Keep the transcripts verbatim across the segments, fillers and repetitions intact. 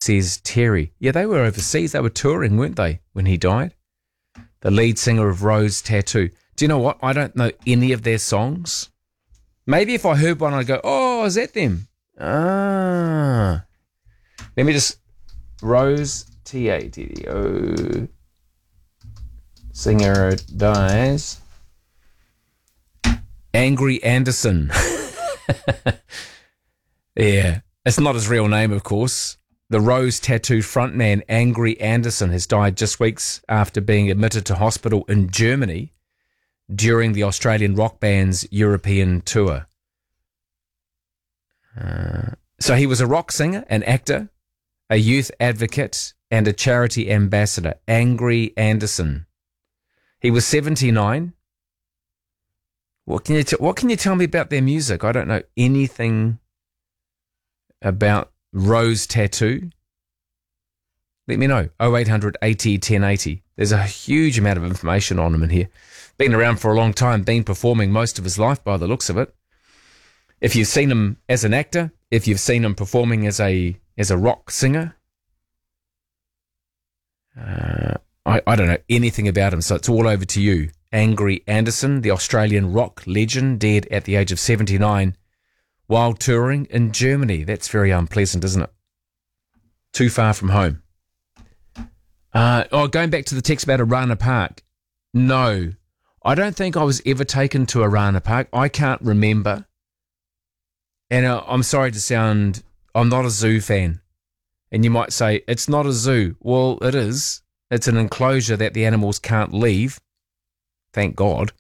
says Terry. Yeah, they were overseas. They were touring, weren't they, when he died? The lead singer of Rose Tattoo. Do you know what? I don't know any of their songs. Maybe if I heard one, I'd go, oh, is that them? Ah. Let me just... Rose, T A T T O... Singer dies. Angry Anderson. Yeah. It's not his real name, of course. The Rose Tattoo frontman, Angry Anderson, has died just weeks after being admitted to hospital in Germany during the Australian rock band's European tour. Uh, so he was a rock singer, an actor, a youth advocate, and a charity ambassador. Angry Anderson. He was seventy-nine. What can you t- what can you tell me about their music? I don't know anything about Rose Tattoo. Let me know. oh eight hundred eighty ten eighty. There's a huge amount of information on him in here. Been around for a long time, been performing most of his life by the looks of it. If you've seen him as an actor, if you've seen him performing as a as a rock singer, uh, I, I don't know anything about him, so it's all over to you. Angry Anderson, the Australian rock legend, dead at the age of seventy-nine while touring in Germany. That's very unpleasant, isn't it? Too far from home. Uh, oh, going back to the text about Arana Park. No, I don't think I was ever taken to Arana Park. I can't remember. And uh, I'm sorry to sound, I'm not a zoo fan. And you might say, it's not a zoo. Well, it is. It's an enclosure that the animals can't leave. Thank God.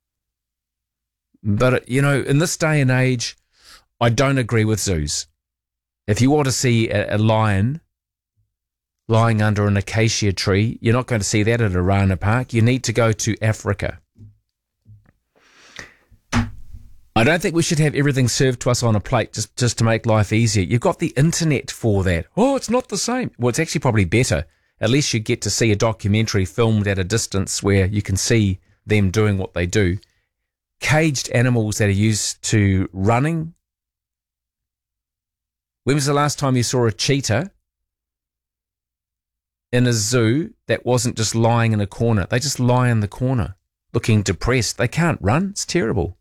But, you know, in this day and age, I don't agree with zoos. If you want to see a, a lion lying under an acacia tree, you're not going to see that at Arana Park. You need to go to Africa. I don't think we should have everything served to us on a plate just, just to make life easier. You've got the internet for that. Oh, it's not the same. Well, it's actually probably better. At least you get to see a documentary filmed at a distance where you can see them doing what they do. Caged animals that are used to running. When was the last time you saw a cheetah in a zoo that wasn't just lying in a corner? They just lie in the corner looking depressed. They can't run. It's terrible.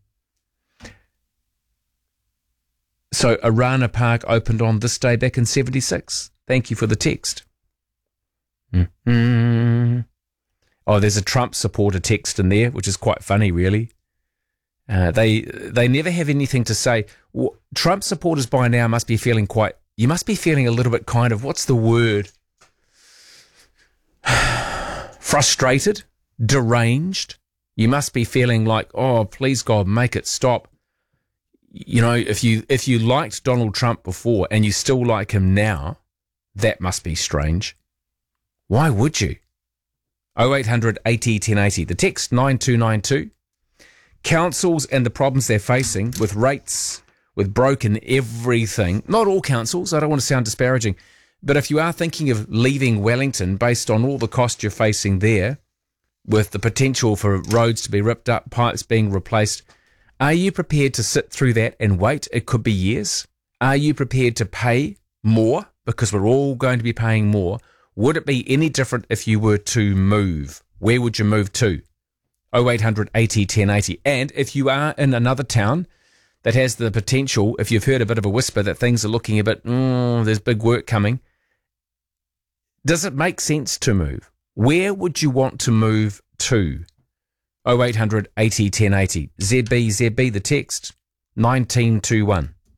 So Arana Park opened on this day back in seventy-six. Thank you for the text. Mm-hmm. Oh, there's a Trump supporter text in there, which is quite funny, really. Uh, they they never have anything to say. Well, Trump supporters by now must be feeling quite, you must be feeling a little bit kind of, what's the word? Frustrated, deranged. You must be feeling like, oh, please God, make it stop. You know, if you if you liked Donald Trump before and you still like him now, that must be strange. Why would you? oh eight hundred eighty ten eighty. The text nine two nine two. Councils and the problems they're facing with rates, with broken everything. Not all councils, I don't want to sound disparaging, but if you are thinking of leaving Wellington based on all the cost you're facing there, with the potential for roads to be ripped up, pipes being replaced, are you prepared to sit through that and wait? It could be years. Are you prepared to pay more? Because we're all going to be paying more. Would it be any different if you were to move? Where would you move to? oh eight hundred eighty ten eighty. And if you are in another town that has the potential, if you've heard a bit of a whisper that things are looking a bit, mm, there's big work coming, does it make sense to move? Where would you want to move to? oh eight hundred eighty ten eighty. Z B Z B, the text, nineteen twenty-one.